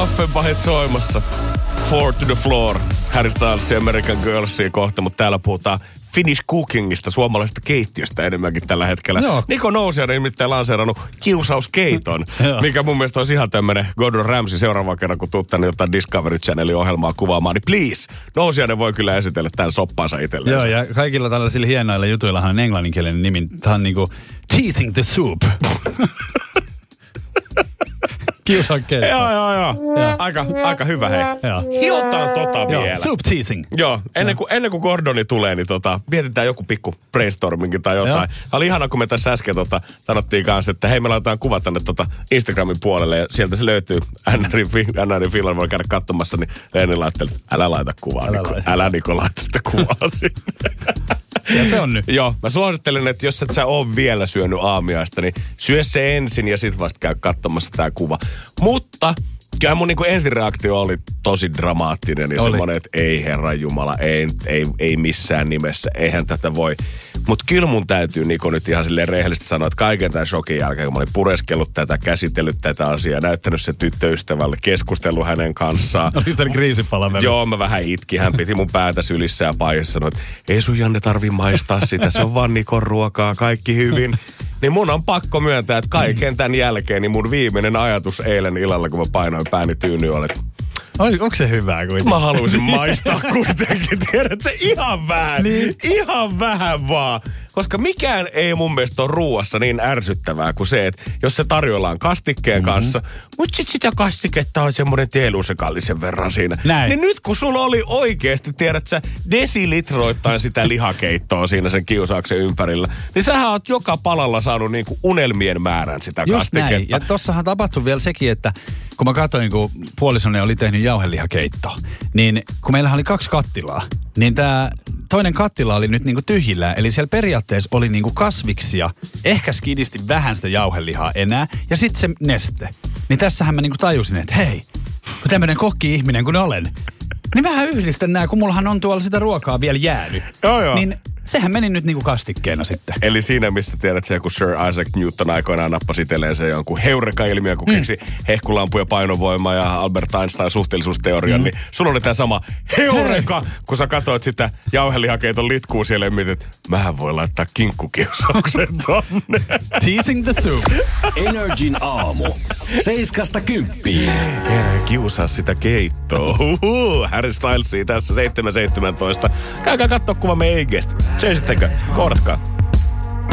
Offenbachit soimassa. Four to the floor. Harry Styles ja American Girlsia kohta, mutta täällä puhutaan Finnish cookingista, suomalaisesta keittiöstä enemmänkin tällä hetkellä. Joo. Niko Nousiainen nimittäin lanseerannut kiusauskeiton, mikä mun mielestä olisi ihan tämmönen Gordon Ramsay seuraavan kerran, kun tuut tänne jotain Discovery Channelin ohjelmaa kuvaamaan, niin please, Nousiainen voi kyllä esitellä tämän soppansa itselleen. Joo, ja kaikilla tällaisilla hienoilla jutuillahan on englanninkielinen nimi. Tämä on niinku teasing the soup. Kiusakeitto. Joo. Aika hyvä, hei. Hiotaan vielä. Soup teasing. Joo, ennen kuin Gordoni tulee, niin mietitään joku pikku brainstormingin tai jotain. Oli ihana, kun me tässä äsken sanottiin kanssa, että hei, me laitetaan kuva tänne Instagramin puolelle ja sieltä se löytyy. NRin Finland voi käydä katsomassa, niin Leeni laitteli, älä laita kuvaa. Älä Niko laita sitä kuvaa sinne. Ja se on nyt. Joo, mä suosittelen, että jos et sä oo vielä syönyt aamiaista, niin syö se ensin ja sit vasta käy katsomassa tää kuva. Mutta kyllä mun niinku ensireaktio oli tosi dramaattinen ja semmoinen, että ei herranjumala, ei missään nimessä, eihän tätä voi. Mutta kyllä mun täytyy Niko nyt ihan silleen rehellisesti sanoa, että kaiken tämän shokin jälkeen, kun mä olin pureskellut tätä, käsitellyt tätä asiaa, näyttänyt sen tyttöystävälle, keskustellut hänen kanssaan. Oliko tämä kriisipala mennyt? Joo, mä vähän itkin. Hän piti mun päätä sylissä ja paijassa sanoi, että ei sun Janne tarvii maistaa sitä, se on vaan Nikon ruokaa, kaikki hyvin. Niin mun on pakko myöntää, että kaiken tämän jälkeen niin mun viimeinen ajatus eilen illalla, kun mä painoin pääni tyynyyn, oli, onko se hyvää kuitenkin? Mä haluaisin maistaa kuitenkin, tiedät se ihan vähän. Niin. Ihan vähän vaan. Koska mikään ei mun mielestä ole ruuassa niin ärsyttävää kuin se, että jos se tarjoillaan kastikkeen kanssa, mutta sit sitä kastiketta on semmoinen teelusekallisen verran siinä. Näin. Niin nyt kun sulla oli oikeasti, tiedät sä, desilitroittain sitä lihakeittoa siinä sen kiusauksen ympärillä, niin sähän oot joka palalla saanut niinku unelmien määrän sitä just kastiketta. Näin. Ja tossahan tapahtui vielä sekin, että kun mä katsoin, kun puolisoni oli tehnyt jauhelihakeittoa, niin kun meillähän oli 2 kattilaa, niin tää toinen kattila oli nyt niinku tyhjillään. Eli siellä periaatteessa oli niinku kasviksia, ehkä skidisti vähän sitä jauhelihaa enää, ja sitten se neste. Niin tässähän mä niinku tajusin, että hei, kun tämmönen kokki-ihminen kun olen, niin vähän yhdistän nää, kun mullahan on tuolla sitä ruokaa vielä jäänyt. Joo. Niin sehän meni nyt niinku kastikkeena sitten. Eli siinä, missä tiedät se, kun Sir Isaac Newton aikoinaan nappasi itselleen se jonkun heureka-ilmiö, kun keksi hehkulampu ja painovoima ja Albert Einstein suhteellisuusteorian, niin sulla oli tämä sama heureka, kun sä katsoit sitä jauhelihakeiton litkuu siellä ja mietit, mähän voi laittaa kinkkukiusauksen tonne. Teasing the soup. Energin aamu. 7–10. Kiusaa sitä keittoa. Harry Stylesia tässä 7.17. Käykää kattoo kuva me Eigestä. Söisittekö? Kohdatkaa.